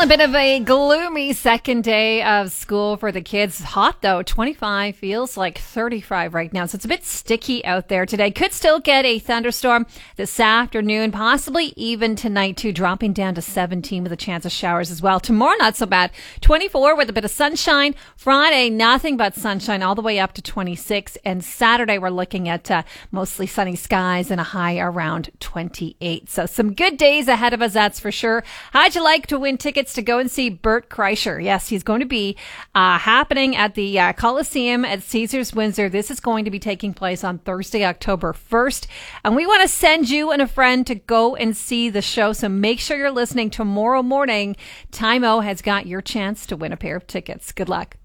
Well, a bit of a gloomy second day of school for the kids. Hot though, 25 feels like 35 right now. So it's a bit sticky out there today. Could still get a thunderstorm this afternoon, possibly even tonight too, dropping down to 17 with a chance of showers as well. Tomorrow, not so bad. 24 with a bit of sunshine. Friday, nothing but sunshine all the way up to 26. And Saturday, we're looking at mostly sunny skies and a high around 28. So some good days ahead of us, that's for sure. How'd you like to win tickets to go and see Bert Kreischer? Yes, he's going to be happening at the Coliseum at Caesars Windsor. This is going to be taking place on Thursday, October 1st. And we want to send you and a friend to go and see the show. So make sure you're listening tomorrow morning. Time-O has got your chance to win a pair of tickets. Good luck.